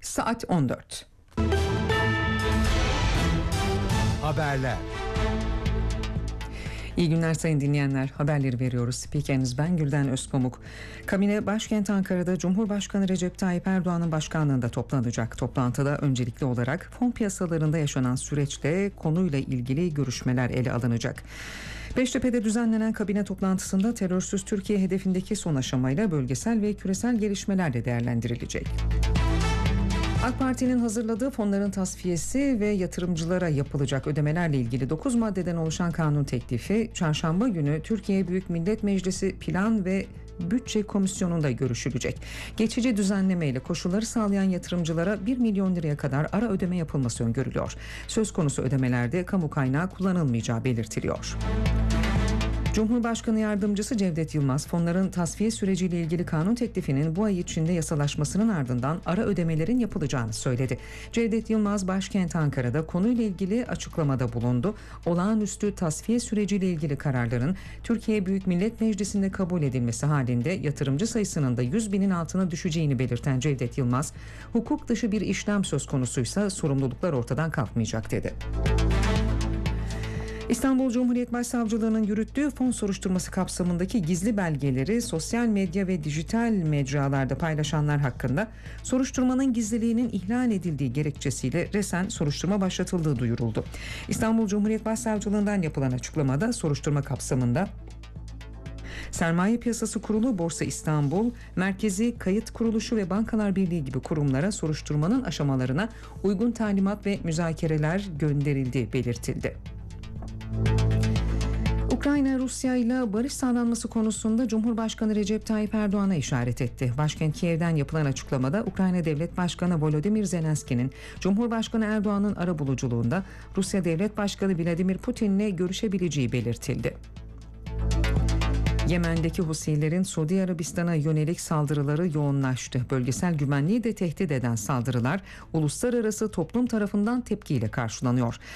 Saat 14. Haberler. İyi günler sayın dinleyenler. Haberleri veriyoruz. Spikeriniz ben Gülden Özpamuk. Kabine başkent Ankara'da Cumhurbaşkanı Recep Tayyip Erdoğan'ın başkanlığında toplanacak. Toplantıda öncelikli olarak fon piyasalarında yaşanan süreçte konuyla ilgili görüşmeler ele alınacak. Beştepe'de düzenlenen kabine toplantısında terörsüz Türkiye hedefindeki son aşamayla bölgesel ve küresel gelişmeler de değerlendirilecek. AK Parti'nin hazırladığı fonların tasfiyesi ve yatırımcılara yapılacak ödemelerle ilgili 9 maddeden oluşan kanun teklifi çarşamba günü Türkiye Büyük Millet Meclisi Plan ve Bütçe Komisyonu'nda görüşülecek. Geçici düzenleme ile koşulları sağlayan yatırımcılara 1 milyon liraya kadar ara ödeme yapılması öngörülüyor. Söz konusu ödemelerde kamu kaynağı kullanılmayacağı belirtiliyor. Cumhurbaşkanı Yardımcısı Cevdet Yılmaz, fonların tasfiye süreciyle ilgili kanun teklifinin bu ay içinde yasalaşmasının ardından ara ödemelerin yapılacağını söyledi. Cevdet Yılmaz, başkent Ankara'da konuyla ilgili açıklamada bulundu. Olağanüstü tasfiye süreciyle ilgili kararların Türkiye Büyük Millet Meclisi'nde kabul edilmesi halinde yatırımcı sayısının da 100 binin altına düşeceğini belirten Cevdet Yılmaz, hukuk dışı bir işlem söz konusuysa sorumluluklar ortadan kalkmayacak dedi. İstanbul Cumhuriyet Başsavcılığı'nın yürüttüğü fon soruşturması kapsamındaki gizli belgeleri sosyal medya ve dijital mecralarda paylaşanlar hakkında soruşturmanın gizliliğinin ihlal edildiği gerekçesiyle resen soruşturma başlatıldığı duyuruldu. İstanbul Cumhuriyet Başsavcılığı'ndan yapılan açıklamada soruşturma kapsamında Sermaye Piyasası Kurulu, Borsa İstanbul, Merkezi Kayıt Kuruluşu ve Bankalar Birliği gibi kurumlara soruşturmanın aşamalarına uygun talimat ve müzakereler gönderildiği belirtildi. Ukrayna, Rusya ile barış sağlanması konusunda Cumhurbaşkanı Recep Tayyip Erdoğan'a işaret etti. Başkent Kiev'den yapılan açıklamada Ukrayna Devlet Başkanı Volodymyr Zelenski'nin Cumhurbaşkanı Erdoğan'ın arabuluculuğunda Rusya Devlet Başkanı Vladimir Putin'le görüşebileceği belirtildi. Yemen'deki Husilerin Suudi Arabistan'a yönelik saldırıları yoğunlaştı. Bölgesel güvenliği de tehdit eden saldırılar uluslararası toplum tarafından tepkiyle karşılanıyor.